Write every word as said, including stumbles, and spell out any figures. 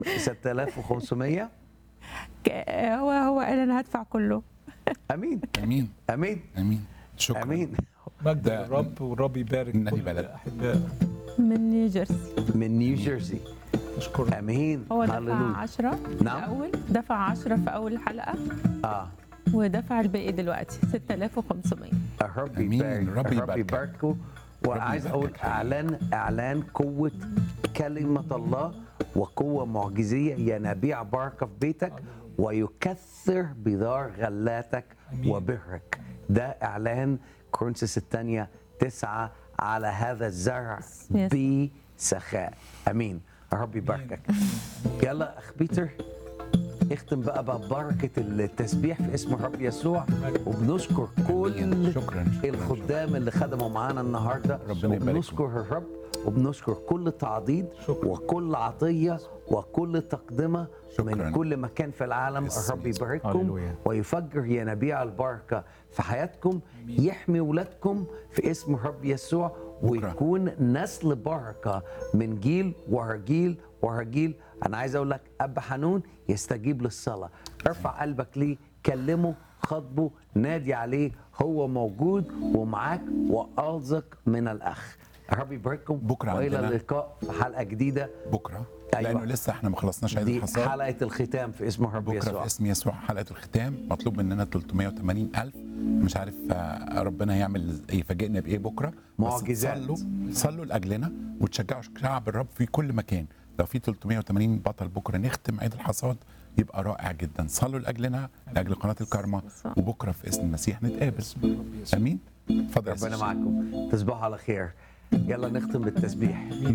ستة آلاف وخمسمية. ك- هو هو قال انا هدفع كله. امين امين امين امين. شكرا. امين. مجد ده للرب والرب يبارك من أي كل بلد؟ احبائه. من نيوجيرسي. من نيوجيرسي. اشكرك. امين. هو دفع هللويا. عشرة نعم. في الاول، دفع عشرة في اول حلقه اه ودفع الباقي دلوقتي ستة آلاف وخمسمية. الرب أمين. يبارك، الرب الرب يباركك. يباركه. وعايز يباركك اقول حقيقي. اعلان اعلان قوه كلمه الله وقوه معجزيه، ينابيع بركه في بيتك ويكثر بذار غلاتك أمين. وبرك. ده اعلان كورنثوس الثانيه تسعة على هذا الزرع Yes. بسخاء. امين. الرب يباركك. يلا اخ بيتر، اختم بقى ببركه التسبيح في اسم الرب يسوع، وبنشكر كل أمين. شكراً. شكراً. الخدام اللي خدموا معانا النهارده، ربنا يباركهم. وبنشكر الرب وبنشكر كل تعضيد شكراً. وكل عطيه وكل تقدمه من شكراً. كل مكان في العالم. باسم الرب يسوع. يبارككم هللويا. ويفجر ينابيع البركه في حياتكم، يحمي ولادكم في اسم الرب يسوع، ويكون نسل بركه من جيل ورا جيل ورا جيل. انا عايز اقول لك اب حنون يستجيب للصلاه. ارفع قلبك ليه، كلمه، خاطبه، نادي عليه، هو موجود ومعاك وألزق من الاخ. الرب يبارككم بكرة والى عندنا- اللقاء في حلقه جديده. بكره أيوة. لانه لسه احنا ما خلصناش عيد دي الحصاد. حلقه الختام في اسم الرب بكره يسوع. في اسم يسوع حلقه الختام. مطلوب مننا ثلاثمائة وثمانين ألف. مش عارف آه، ربنا هيعمل يفاجئنا بايه بكره. بس معجزات. صلوا صلوا لاجلنا وتشجعوا شعب الرب في كل مكان. لو في ثلاثمائة وثمانين بطل بكره نختم عيد الحصاد يبقى رائع جدا. صلوا لاجلنا لاجل قناه الكارما، وبكره في اسم المسيح نتقابل. امين. اتفضل يا ربنا سيدي. معاكم، تصبحوا على خير. يلا نختم بالتسبيح.